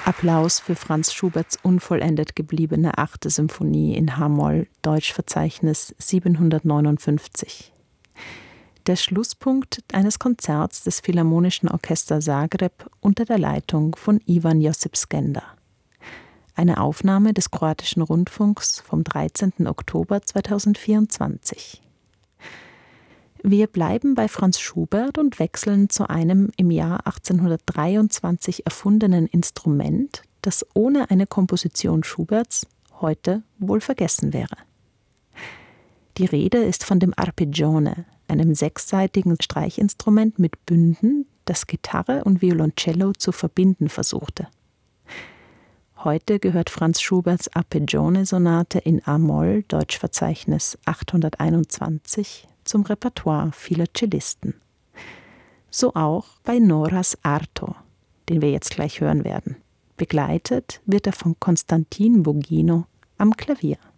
Applaus für Franz Schuberts unvollendet gebliebene 8. Symphonie in H-Moll, Deutschverzeichnis 759. Der Schlusspunkt eines Konzerts des Philharmonischen Orchester Zagreb unter der Leitung von Ivan Josip Skender. Eine Aufnahme des kroatischen Rundfunks vom 13. Oktober 2024. Wir bleiben bei Franz Schubert und wechseln zu einem im Jahr 1823 erfundenen Instrument, das ohne eine Komposition Schuberts heute wohl vergessen wäre. Die Rede ist von dem Arpeggione, einem sechssaitigen Streichinstrument mit Bünden, das Gitarre und Violoncello zu verbinden versuchte. Heute gehört Franz Schuberts Arpeggione-Sonate in A-Moll, Deutschverzeichnis 821, zum Repertoire vieler Cellisten. So auch bei Noras Arto, den wir jetzt gleich hören werden. Begleitet wird er von Konstantin Bogino am Klavier.